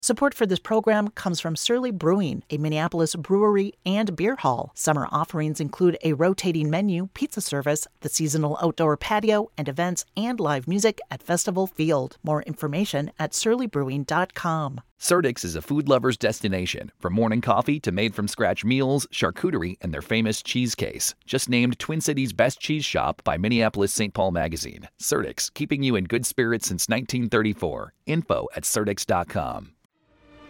Support for this program comes from Surly Brewing, a Minneapolis brewery and beer hall. Summer offerings include a rotating menu, pizza service, the seasonal outdoor patio, and events and live music at Festival Field. More information at surlybrewing.com. Surdyk's is a food lover's destination. From morning coffee to made-from-scratch meals, charcuterie, and their famous cheese case. Just named Twin Cities' best cheese shop by Minneapolis St. Paul Magazine. Surdyk's, keeping you in good spirits since 1934. Info at surdyks.com.